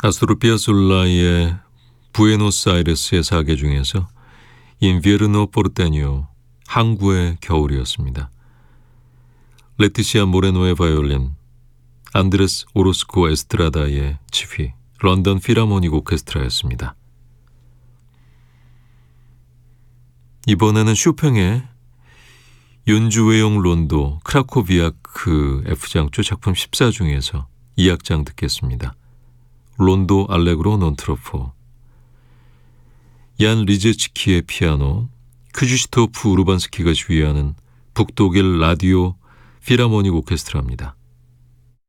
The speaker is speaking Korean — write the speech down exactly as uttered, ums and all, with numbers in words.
아스토르 피아솔라의 부에노스아이레스의 사계 중에서 인비에르노 포르테뉴, 항구의 겨울이었습니다. 레티시아 모레노의 바이올린, 안드레스 오로스코 에스트라다의 지휘, 런던 필하모닉 오케스트라였습니다. 이번에는 쇼팽의 연주회용 론도 크라코비아크 F장조 작품 십사 중에서 이 악장 듣겠습니다. 론도 알레그로 논트로포. 얀 리제츠키의 피아노, 크주시토프 우르반스키가 주의하는 북독일 라디오 필하모닉 오케스트라입니다.